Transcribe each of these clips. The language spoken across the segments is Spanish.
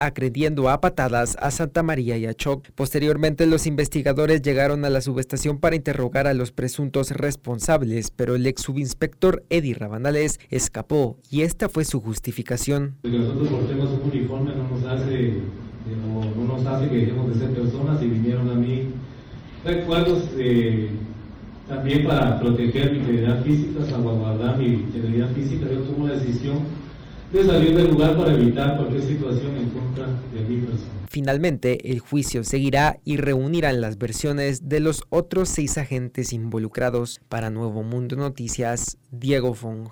agrediendo a patadas a Santa María y a Choc. Posteriormente, los investigadores llegaron a la subestación para interrogar a los presuntos responsables, pero el ex subinspector Eddie Rabanales escapó y esta fue su justificación. Que nosotros portemos un uniforme no nos hace que dejemos de ser personas y vinieron a mí recuerdos también para proteger mi integridad física, salvaguardar mi integridad física. Yo tomo la decisión de salir del lugar para evitar cualquier situación en contra de mi persona. Finalmente, el juicio seguirá y reunirán las versiones de los otros 6 agentes involucrados. Para Nuevo Mundo Noticias, Diego Fong.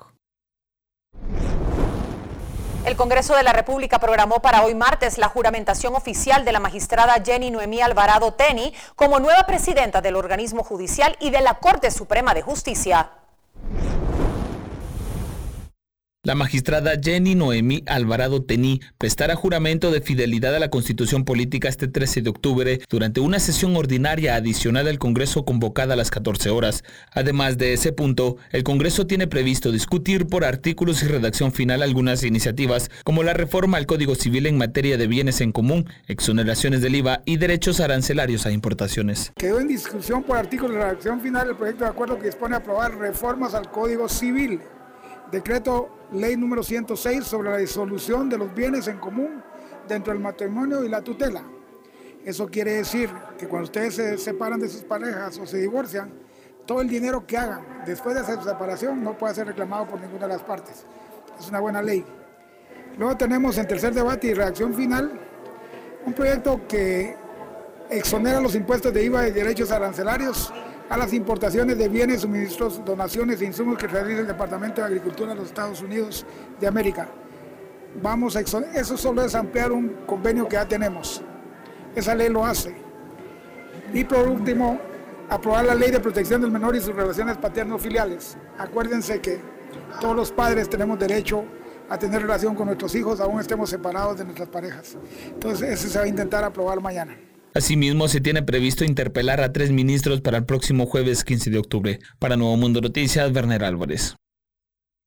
El Congreso de la República programó para hoy martes la juramentación oficial de la magistrada Jenny Noemí Alvarado Teny como nueva presidenta del organismo judicial y de la Corte Suprema de Justicia. La magistrada Jenny Noemí Alvarado Teny prestará juramento de fidelidad a la Constitución Política este 13 de octubre durante una sesión ordinaria adicional al Congreso convocada a las 14 horas. Además de ese punto, el Congreso tiene previsto discutir por artículos y redacción final algunas iniciativas como la reforma al Código Civil en materia de bienes en común, exoneraciones del IVA y derechos arancelarios a importaciones. Quedó en discusión por artículos de redacción final el proyecto de acuerdo que dispone a aprobar reformas al Código Civil, decreto ley número 106 sobre la disolución de los bienes en común dentro del matrimonio y la tutela. Eso quiere decir que cuando ustedes se separan de sus parejas o se divorcian, todo el dinero que hagan después de esa separación no puede ser reclamado por ninguna de las partes. Es una buena ley. Luego tenemos en tercer debate y redacción final un proyecto que exonera los impuestos de IVA y derechos arancelarios a las importaciones de bienes, suministros, donaciones e insumos que realiza el Departamento de Agricultura de los Estados Unidos de América. Eso solo es ampliar un convenio que ya tenemos. Esa ley lo hace. Y por último, aprobar la Ley de Protección del Menor y sus relaciones paterno-filiales. Acuérdense que todos los padres tenemos derecho a tener relación con nuestros hijos, aún estemos separados de nuestras parejas. Entonces, eso se va a intentar aprobar mañana. Asimismo, se tiene previsto interpelar a 3 ministros para el próximo jueves 15 de octubre. Para Nuevo Mundo Noticias, Werner Álvarez.